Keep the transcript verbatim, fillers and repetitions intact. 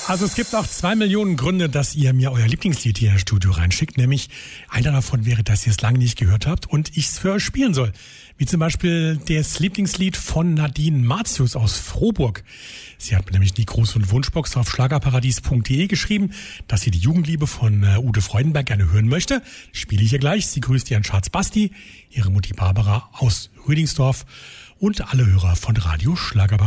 Also es gibt auch zwei Millionen Gründe, dass ihr mir euer Lieblingslied hier ins Studio reinschickt. Nämlich einer davon wäre, dass ihr es lange nicht gehört habt und ich es für euch spielen soll. Wie zum Beispiel das Lieblingslied von Nadine Martius aus Frohburg. Sie hat mir nämlich die Gruß- und Wunschbox auf schlagerparadies punkt de geschrieben, dass sie die Jugendliebe von äh, Ute Freudenberg gerne hören möchte. Spiele ich ihr gleich. Sie grüßt ihren Schatz Basti, ihre Mutti Barbara aus Rüdingsdorf und alle Hörer von Radio Schlagerparadies.